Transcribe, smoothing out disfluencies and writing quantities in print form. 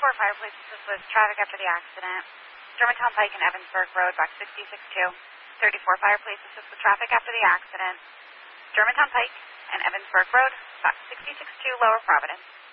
Fireplace assist with traffic after the accident. Germantown Pike and Evansburg Road, box 662. 34 Fireplace assist with traffic after the accident. Germantown Pike and Evansburg Road, box 662, Lower Providence.